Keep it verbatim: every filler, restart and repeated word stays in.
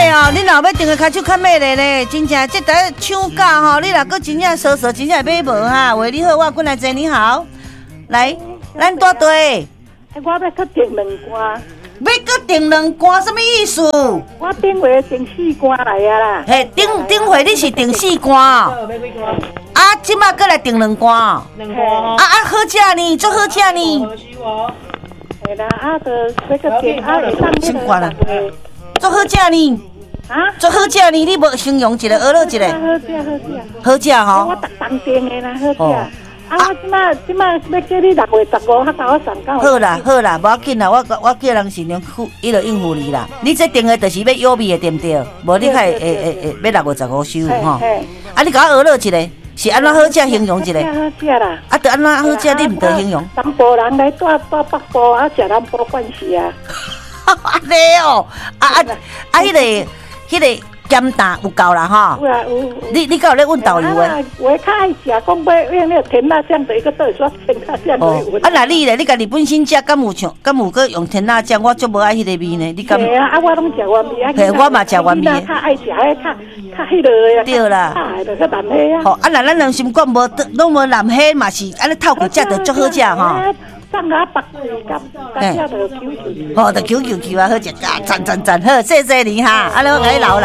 嘿哦，你若要订个骹手较美丽咧，真正这台抢价吼，你若搁真正搜索，真正买无哈。喂，你好，我滚来坐，你好，来，咱大队。 我要搁订两罐。 要搁订两罐，什么意思？ 我顶回订四罐来啊啦。 嘿，顶顶回你是订四罐，啊，即马搁来订两罐。 两罐。啊啊，好食呢，足好食呢。 系啦，啊，就要搁订啊，会当先关啦。足好食呢。 啊？ 足好食呢，你无形容一个，学了一个。 好食，好食。 好食吼。 我逐当订的啦，好食。啊，我即马即马要叫你六月十五，较甲我上港。 好啦好啦，无要紧啦，我我叫人尽量付，伊就应付你啦。你这订的就是要优美的，对不对？无你开会会会要六月十五收吼。啊，你甲我学了一个，是安怎好食形容一个？ 好食啦。 啊，得安怎好食，你毋得形容。 南部人来住住北部，啊，食南部惯势啊。 安尼哦，啊啊啊！迄个迄个。咸淡有够啦吼， 有啊有。 你你敢有咧问导游诶？ 我较爱食，讲要用那个甜辣酱，就一个倒刷甜辣酱来闻。 啊，那你咧？你家己本身食，敢有像，敢有搁用甜辣酱？我足无爱迄个味呢。你敢？ 系啊，啊我拢食原味啊。 嘿，我嘛食原味。 较爱食迄较较迄落啊。 对啦。 啊，就较难喝啊。 吼，啊那咱人心肝无拢无难喝嘛是，安尼透过食着足好食吼。 放啊白水甲，大家就求求。 哦，就求求求啊，好食啊，赞赞赞好，谢谢你哈，啊，我甲你留来。